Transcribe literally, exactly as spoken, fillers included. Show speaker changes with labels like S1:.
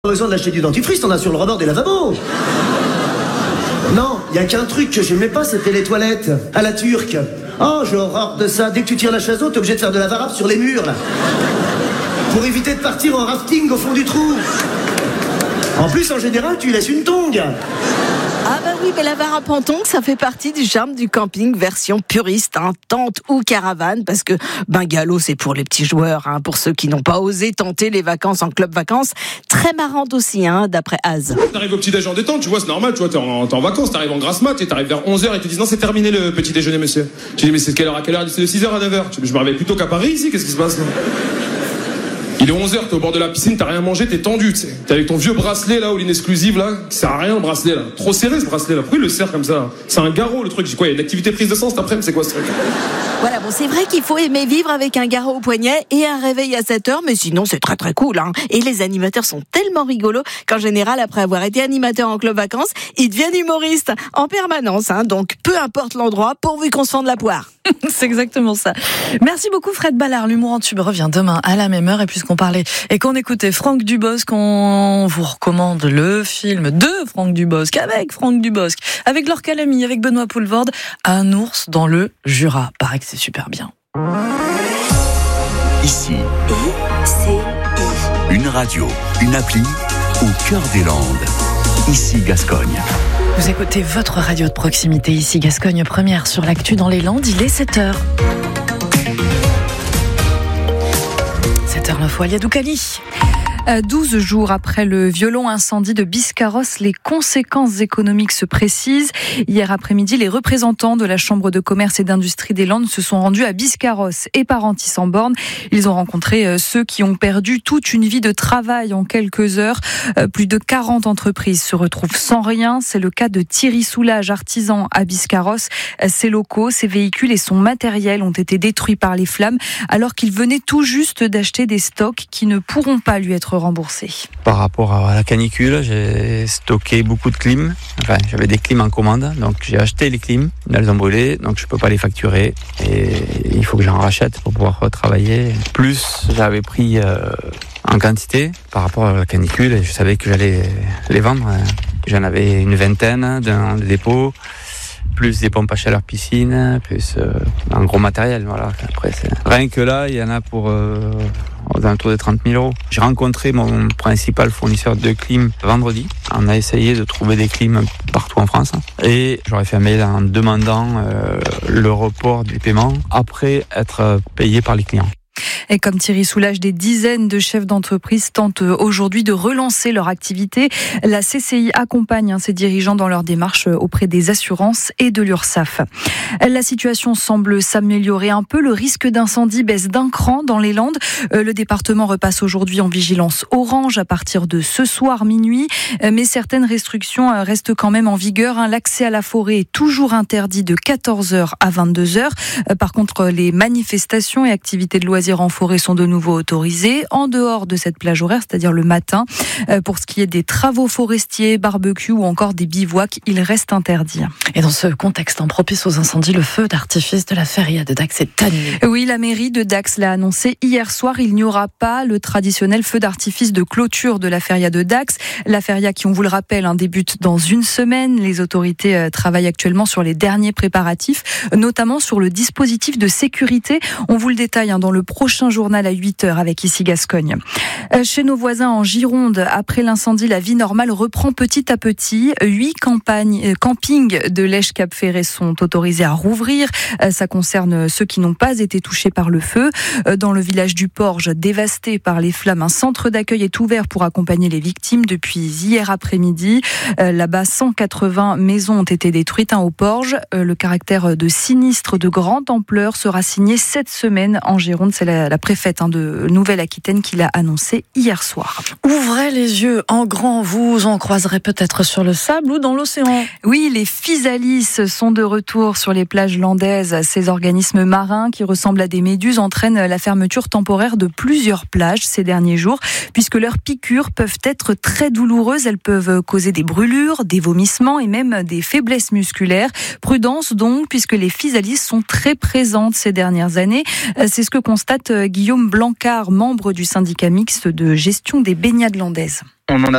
S1: Besoin d'acheter du dentifrice, t'en as sur le rebord des lavabos. Non, il y a qu'un truc que j'aimais pas, c'était les toilettes. À la turque. Oh, j'ai horreur de ça. Dès que tu tires la chasse haute, t'es obligé de faire de la varap sur les murs, là. Pour éviter de partir en rafting au fond du trou. En plus, en général, tu laisses une tongue.
S2: Ah bah oui, mais la varap en tongue, ça fait partie du charme du camping version puriste, hein, tente ou caravane, parce que bungalow, c'est pour les petits joueurs, hein, pour ceux qui n'ont pas osé tenter les vacances en club vacances. Très marrante aussi, hein, d'après Az.
S3: T'arrives au petit déjeuner en détente, tu vois, c'est normal, tu vois, t'es en, t'es en vacances, t'arrives en grasse mat, et t'arrives vers onze heures et ils te disent non, c'est terminé le petit déjeuner, monsieur. Tu dis mais c'est de quelle heure à quelle heure? C'est de six heures à neuf heures. Je me réveille plutôt qu'à Paris ici, qu'est-ce qui se passe là? Il est onze heures, t'es au bord de la piscine, t'as rien mangé, t'es tendu, tu sais. T'es avec ton vieux bracelet là, ou l'inexclusive là, qui sert à rien le bracelet là. Trop serré ce bracelet là, pourquoi il le serre comme ça? C'est un garrot le truc, j'ai quoi, il y a une activité prise de sang cet après-midi, c'est quoi ce truc?
S2: Voilà, bon, c'est vrai qu'il faut aimer vivre avec un garrot au poignet et un réveil à sept heures, mais sinon c'est très très cool, hein. Et les animateurs sont tellement rigolos qu'en général, après avoir été animateur en club vacances, ils deviennent humoristes en permanence, hein. Donc peu importe l'endroit, pourvu qu'on se fende la poire.
S4: C'est exactement ça. Merci beaucoup Fred Ballard. L'humour en tube revient demain à la même heure. Et puisqu'on parlait et qu'on écoutait Franck Dubosc, on vous recommande le film de Franck Dubosc avec Franck Dubosc, avec Laure Calamy, avec Benoît Poelvoorde, Un ours dans le Jura. Paraît que c'est super bien.
S5: Ici,
S2: Et c'est
S5: une radio, une appli au cœur des Landes. Ici Gascogne.
S4: Vous écoutez votre radio de proximité, ici Gascogne Première sur l'actu dans les Landes, il est sept heures. sept heures l'info, Alia Doukali. douze jours après le violent incendie de Biscarrosse, les conséquences économiques se précisent. Hier après-midi, les représentants de la Chambre de commerce et d'industrie des Landes se sont rendus à Biscarrosse et Parentis-en-Born. Ils ont rencontré ceux qui ont perdu toute une vie de travail en quelques heures. Plus de quarante entreprises se retrouvent sans rien. C'est le cas de Thierry Soulage, artisan à Biscarrosse. Ses locaux, ses véhicules et son matériel ont été détruits par les flammes alors qu'il venait tout juste d'acheter des stocks qui ne pourront pas lui être remboursé.
S6: Par rapport à la canicule, j'ai stocké beaucoup de clim. Enfin, j'avais des clims en commande, donc j'ai acheté les clims. Elles ont brûlé, donc je peux pas les facturer. Et il faut que j'en rachète pour pouvoir retravailler. Plus, j'avais pris euh, en quantité par rapport à la canicule et je savais que j'allais les vendre. J'en avais une vingtaine dans le dépôt, plus des pompes à chaleur piscine, plus euh, un gros matériel. Voilà. Après, c'est... Rien que là, il y en a pour euh, aux alentours de trente mille euros. J'ai rencontré mon principal fournisseur de clim vendredi. On a essayé de trouver des clims partout en France. Et j'aurais fait un mail en demandant euh, le report du paiement après être payé par les clients.
S4: Et comme Thierry Soulage, des dizaines de chefs d'entreprise tentent aujourd'hui de relancer leur activité. La C C I accompagne ses dirigeants dans leur démarche auprès des assurances et de l'URSSAF. La situation semble s'améliorer un peu. Le risque d'incendie baisse d'un cran dans les Landes. Le département repasse aujourd'hui en vigilance orange à partir de ce soir minuit. Mais certaines restrictions restent quand même en vigueur. L'accès à la forêt est toujours interdit de quatorze heures à vingt-deux heures. Par contre, les manifestations et activités de loisirs en forêt sont de nouveau autorisées en dehors de cette plage horaire, c'est-à-dire le matin. Pour ce qui est des travaux forestiers, barbecue ou encore des bivouacs, il reste interdit. Et dans ce contexte propice aux incendies, le feu d'artifice de la feria de Dax est annulé.
S2: Oui, la mairie de Dax l'a annoncé hier soir. Il n'y aura pas le traditionnel feu d'artifice de clôture de la feria de Dax. La feria qui, on vous le rappelle, hein, débute dans une semaine. Les autorités euh, travaillent actuellement sur les derniers préparatifs, notamment sur le dispositif de sécurité. On vous le détaille hein, dans le prochain journal à huit heures avec Ici Gascogne. Euh, chez nos voisins en Gironde, après l'incendie, la vie normale reprend petit à petit. Huit campagnes, euh, campings de Lèche-Cap-Ferré sont autorisés à rouvrir. Euh, ça concerne ceux qui n'ont pas été touchés par le feu. Euh, dans le village du Porge, dévasté par les flammes, un centre d'accueil est ouvert pour accompagner les victimes depuis hier après-midi. Euh, là-bas, cent quatre-vingts maisons ont été détruites hein, au Porge. Euh, le caractère de sinistre de grande ampleur sera signé cette semaine en Gironde. C'est la, la préfète hein, de Nouvelle-Aquitaine qui l'a annoncé hier soir.
S4: Ouvrez les yeux en grand, vous en croiserez peut-être sur le sable ou dans l'océan.
S2: Oui, les physalis sont de retour sur les plages landaises. Ces organismes marins qui ressemblent à des méduses entraînent la fermeture temporaire de plusieurs plages ces derniers jours, puisque leurs piqûres peuvent être très douloureuses. Elles peuvent causer des brûlures, des vomissements et même des faiblesses musculaires. Prudence donc, puisque les physalis sont très présentes ces dernières années. C'est ce que constate constate Guillaume Blancard, membre du syndicat mixte de gestion des baignades landaises.
S7: On en a